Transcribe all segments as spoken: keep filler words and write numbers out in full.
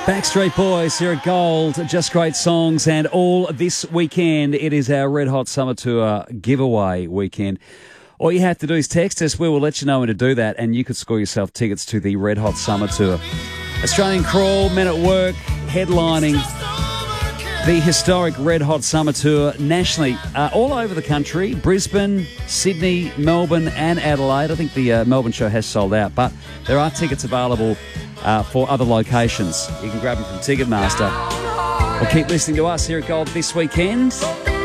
Backstreet Boys here at Gold, just great songs, and all this weekend it is our Red Hot Summer Tour giveaway weekend. All you have to do is text us, we will let you know when to do that, and you could score yourself tickets to the Red Hot Summer Tour. Australian Crawl, Men at Work, headlining the historic Red Hot Summer Tour nationally, uh, all over the country, Brisbane, Sydney, Melbourne and Adelaide. I think the uh, Melbourne show has sold out, but there are tickets available Uh, for other locations. You can grab them from Ticketmaster. Well, keep listening to us here at Gold this weekend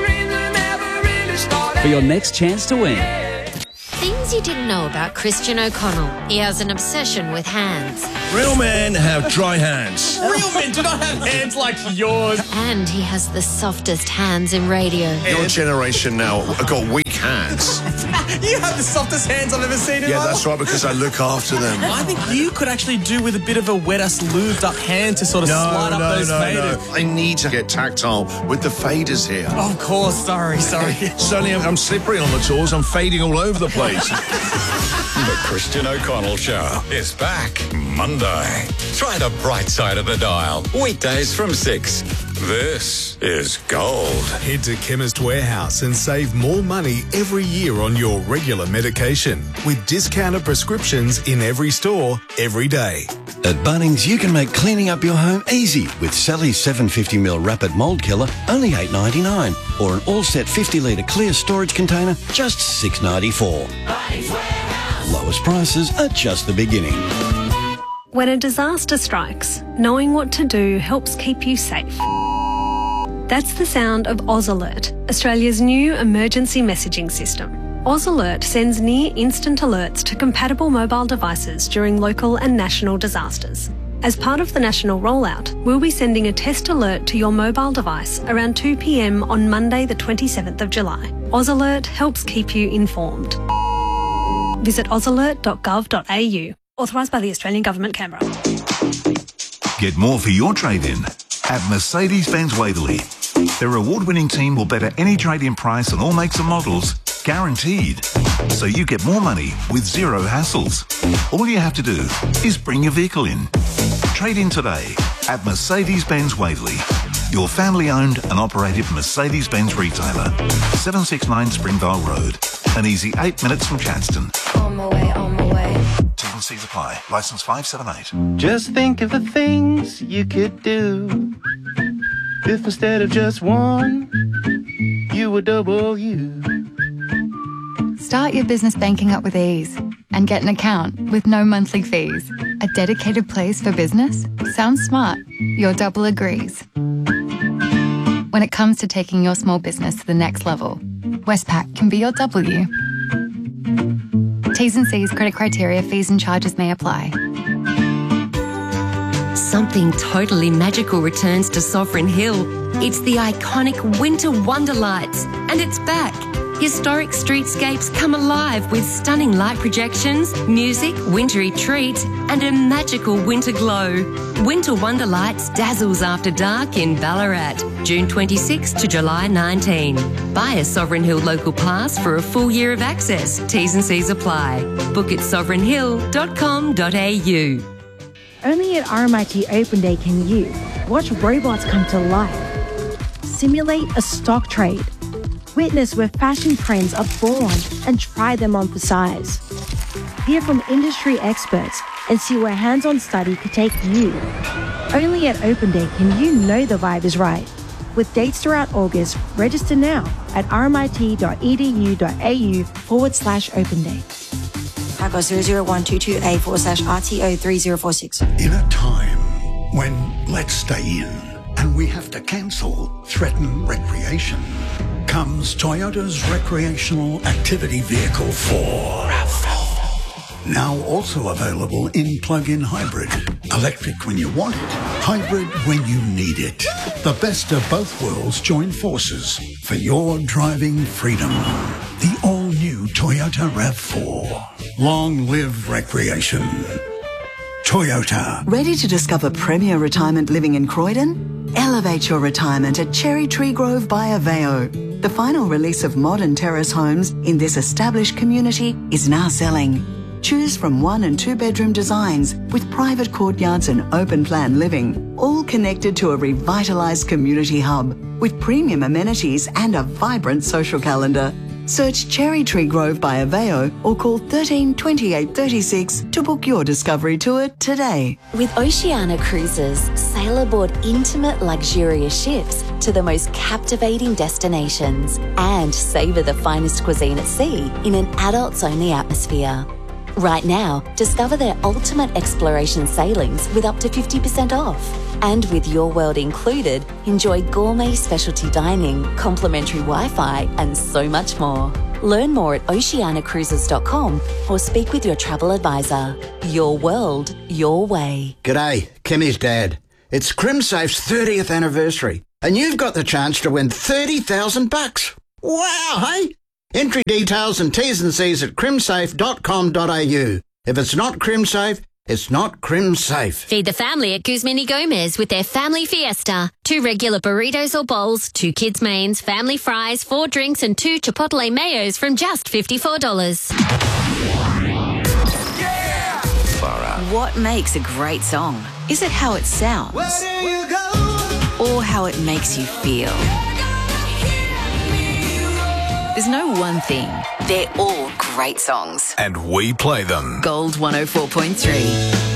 for your next chance to win. Things you didn't know about Christian O'Connell. He has an obsession with hands. Real men have dry hands. Real men do not have hands like yours. And he has the softest hands in radio. Your generation now have got weak hands. You have the softest hands I've ever seen in Yeah, my that's right, because I look after them. I think you could actually do with a bit of a wetter, lubed up hand to sort of No, slide up no, those no, faders. no. I need to get tactile with the faders here. Oh, of course, sorry, sorry. Suddenly I'm slippery on the tools. I'm fading all over the place. The Christian O'Connell Show is back Monday. Try the bright side of the dial. Weekdays from six. This is Gold. Head to Chemist Warehouse and save more money every year on your regular medication with discounted prescriptions in every store, every day. At Bunnings, you can make cleaning up your home easy with Sally's seven hundred fifty milliliter Rapid Mold Killer, only eight dollars ninety-nine, or an all-set fifty litre clear storage container, just six dollars ninety-four. Lowest prices are just the beginning. When a disaster strikes, knowing what to do helps keep you safe. That's the sound of Oz Alert, Australia's new emergency messaging system. Oz Alert sends near-instant alerts to compatible mobile devices during local and national disasters. As part of the national rollout, we'll be sending a test alert to your mobile device around two p m on Monday the twenty-seventh of July. Oz Alert helps keep you informed. Visit oz alert dot gov dot a u. Authorised by the Australian Government, Canberra. Get more for your trade-in at Mercedes-Benz Waverley. Their award-winning team will better any trade-in price on all makes and models, guaranteed. So you get more money with zero hassles. All you have to do is bring your vehicle in. Trade in today at Mercedes-Benz Waverley, your family-owned and operated Mercedes-Benz retailer. seven sixty-nine Springvale Road. An easy eight minutes from Chadstone. On my way, on my way. T's and C's apply. Licence five seven eight. Just think of the things you could do if instead of just one, you were double you. Start your business banking up with ease and get an account with no monthly fees. A dedicated place for business? Sounds smart. Your double agrees. When it comes to taking your small business to the next level, Westpac can be your W. T's and C's, credit criteria, fees and charges may apply. Something totally magical returns to Sovereign Hill. It's the iconic Winter Wonder Lights, and it's back. Historic streetscapes come alive with stunning light projections, music, wintry treats, and a magical winter glow. Winter Wonder Lights dazzles after dark in Ballarat, June twenty-sixth to July nineteenth. Buy a Sovereign Hill local pass for a full year of access. T's and C's apply. Book at sovereign hill dot com dot a u. Only at R M I T Open Day can you watch robots come to life, simulate a stock trade, witness where fashion trends are born and try them on for size. Hear from industry experts and see where hands-on study could take you. Only at Open Day can you know the vibe is right. With dates throughout August, register now at rmit.edu.au forward slash open day. Taco zero zero one two two A forward slash R T O three zero four six. In a time when let's stay in and we have to cancel threaten recreation, comes Toyota's recreational activity vehicle four. RAV four. Now also available in plug-in hybrid. Electric when you want it, hybrid when you need it. The best of both worlds join forces for your driving freedom. The all-new Toyota RAV four. Long live recreation. Toyota. Ready to discover premier retirement living in Croydon? Elevate your retirement at Cherry Tree Grove by Aveo. The final release of modern terrace homes in this established community is now selling. Choose from one and two bedroom designs with private courtyards and open plan living, all connected to a revitalised community hub with premium amenities and a vibrant social calendar. Search Cherry Tree Grove by Aveo or call thirteen twenty-eight thirty-six to book your discovery tour today. With Oceania Cruises, sail aboard intimate, luxurious ships to the most captivating destinations and savour the finest cuisine at sea in an adults-only atmosphere. Right now, discover their ultimate exploration sailings with up to fifty percent off. And with Your World included, enjoy gourmet specialty dining, complimentary Wi-Fi, and so much more. Learn more at oceania cruises dot com or speak with your travel advisor. Your world, your way. G'day, Kimmy's dad. It's CrimSafe's thirtieth anniversary, and you've got the chance to win thirty thousand bucks. Wow, hey? Entry details and T's and C's at crimsafe dot com dot a u. If it's not CrimSafe, it's not CrimSafe. Feed the family at Guzmini Gomez with their Family Fiesta. Two regular burritos or bowls, two kids' mains, family fries, four drinks and two Chipotle mayos from just fifty-four dollars. What makes a great song? Is it how it sounds? Or how it makes you feel? There's no one thing. They're all great songs. And we play them. Gold one oh four point three.